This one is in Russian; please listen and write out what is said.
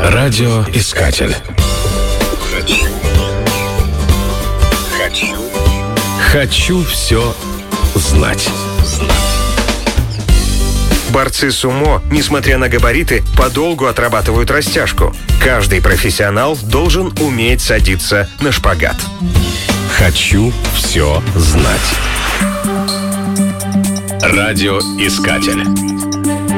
Радиоискатель. Хочу все знать. Борцы сумо, несмотря на габариты, подолгу отрабатывают растяжку. Каждый профессионал должен уметь садиться на шпагат. Хочу все знать. Радиоискатель.